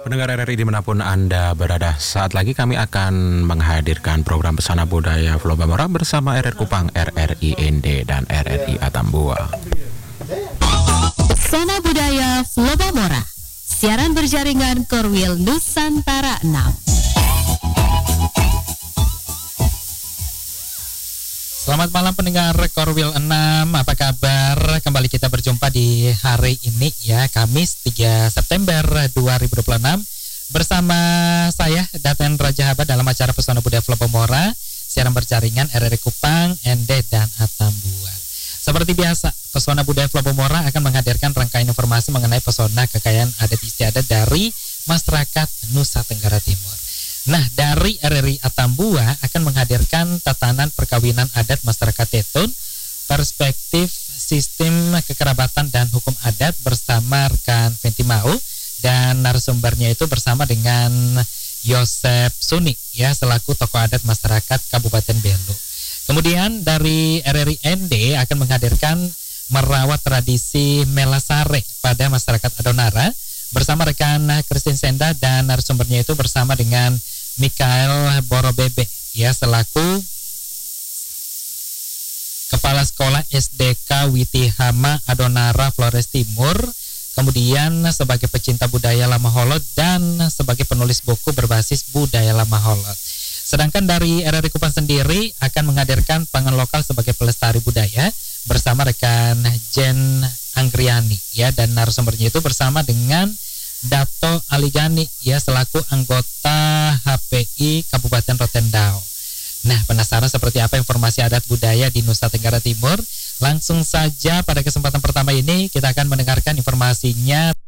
Pendengar RRI dimanapun Anda berada, saat lagi kami akan menghadirkan program Pesona Budaya Flobamora bersama RRI Kupang, RRI ND, dan RRI Atambua. Pesona Budaya Flobamora, siaran berjaringan Korwil Nusantara 6. Selamat malam pendengar Korwil 6, apa kabar? Kembali kita berjumpa di hari ini ya, Kamis 3 September 2026 bersama saya Daten Raja Haba dalam acara Pesona Budaya Flobamora, siaran berjaringan RRI Kupang, ND, dan Atambua. Seperti biasa, Pesona Budaya Flobamora akan menghadirkan rangkaian informasi mengenai pesona kekayaan adat istiadat dari masyarakat Nusa Tenggara Timur. Nah, dari RRI Atambua akan menghadirkan tatanan perkawinan adat masyarakat Tetun, perspektif sistem kekerabatan dan hukum adat bersama rekan Fenty Mau, dan narasumbernya itu bersama dengan Yosep Suni ya, selaku tokoh adat masyarakat Kabupaten Belu. Kemudian dari RRI ND akan menghadirkan merawat tradisi Melasare pada masyarakat Adonara bersama rekan Christine Senda, dan narasumbernya itu bersama dengan Mikael Borobebe ya, selaku Kepala Sekolah SDK Witihama Adonara Flores Timur, kemudian sebagai pecinta budaya Lama Holot dan sebagai penulis buku berbasis budaya Lama Holot. Sedangkan dari RRI Kupang sendiri akan menghadirkan pangan lokal sebagai pelestari budaya bersama rekan Jen Anggriani ya, dan narasumbernya itu bersama dengan Dato Aligani ya, selaku anggota HPI Kabupaten Rotendao. Nah, penasaran seperti apa informasi adat budaya di Nusa Tenggara Timur? Langsung saja pada kesempatan pertama ini kita akan mendengarkan informasinya.